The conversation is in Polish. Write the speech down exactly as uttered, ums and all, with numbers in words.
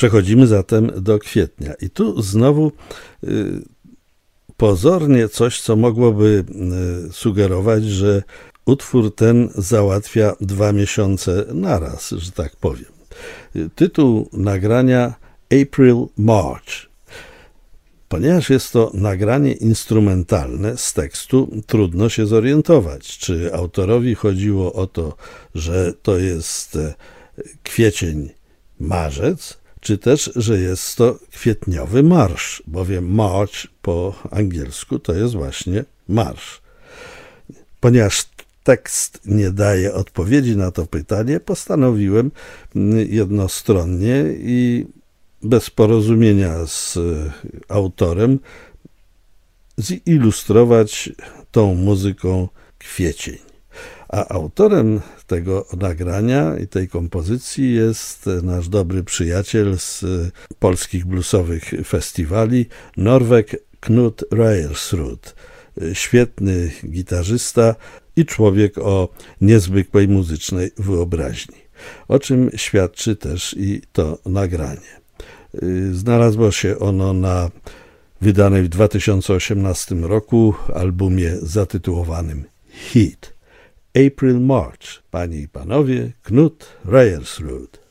Przechodzimy zatem do kwietnia i tu znowu y, pozornie coś, co mogłoby y, sugerować, że utwór ten załatwia dwa miesiące naraz, że tak powiem. Y, tytuł nagrania April March. Ponieważ jest to nagranie instrumentalne z tekstu, trudno się zorientować, czy autorowi chodziło o to, że to jest kwiecień, marzec, czy też, że jest to kwietniowy marsz, bowiem march po angielsku to jest właśnie marsz. Ponieważ tekst nie daje odpowiedzi na to pytanie, postanowiłem jednostronnie i bez porozumienia z autorem zilustrować tą muzyką kwiecień. A autorem tego nagrania i tej kompozycji jest nasz dobry przyjaciel z polskich bluesowych festiwali, Norweg Knut Reiersrud. Świetny gitarzysta i człowiek o niezwykłej muzycznej wyobraźni, o czym świadczy też i to nagranie. Znalazło się ono na wydanej w dwa tysiące osiemnastym roku albumie zatytułowanym Hit. April March. Panie i panowie, Knut Reiersrud.